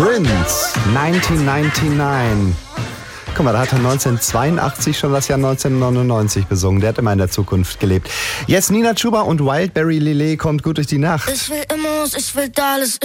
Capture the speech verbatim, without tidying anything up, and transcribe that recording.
Prince, neunzehnhundertneunundneunzig. Guck mal, da hat er neunzehnhundertzweiundachtzig schon das Jahr neunzehnhundertneunundneunzig besungen. Der hat immer in der Zukunft gelebt. Jetzt Nina Chuba und Wildberry Lillet kommt gut durch die Nacht. Ich will Immos, ich will alles.